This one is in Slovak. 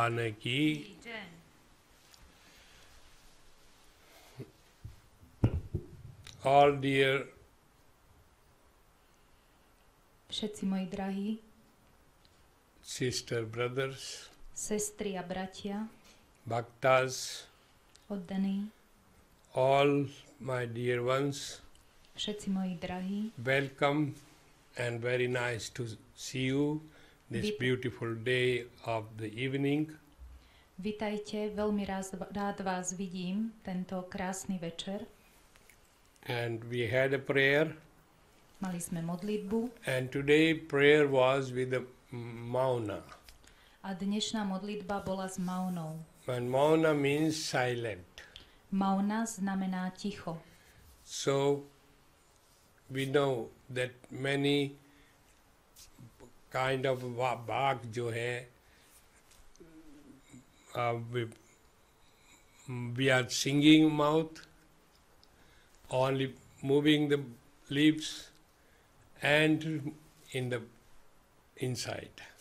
भगवान की all dear všetci moji drahí sister brothers, sestry a bratia, bhaktas, oddaní, all my dear ones, všetci moji drahí, welcome and very nice to see you this beautiful day of the evening. Vitajte, veľmi rád vás vidím tento krásny večer. And we had a prayer. Mali sme modlitbu. And today prayer was with the mauna. A dnešná modlitba bola s maunou. And mauna means silent. Mauna znamená ticho. So we know that many kind of bhag jo hai, we are singing mouth, only moving the lips and in the inside.